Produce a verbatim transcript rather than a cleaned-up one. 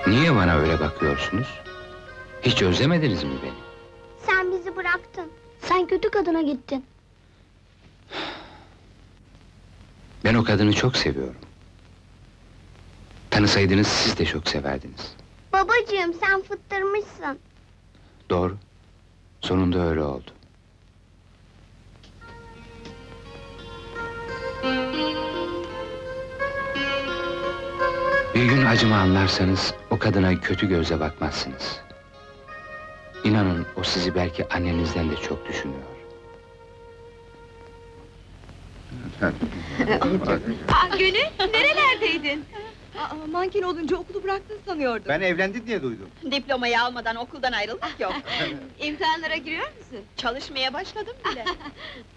Niye bana öyle bakıyorsunuz? Hiç özlemediniz mi beni? Sen bizi bıraktın. Sen kötü kadına gittin. Ben o kadını çok seviyorum. Tanısaydınız siz de çok severdiniz. Babacığım, sen fıttırmışsın. Doğru. Sonunda öyle oldu. Bir gün acımı anlarsanız, o kadına kötü gözle bakmazsınız. İnanın, o sizi belki annenizden de çok düşünüyor. Ah Gönül, nerelerdeydin? Aa, manken olunca okulu bıraktın sanıyordum. Ben evlendin diye duydum. Diplomayı almadan okuldan ayrılmak yok. İmtihanlara giriyor musun? Çalışmaya başladım bile.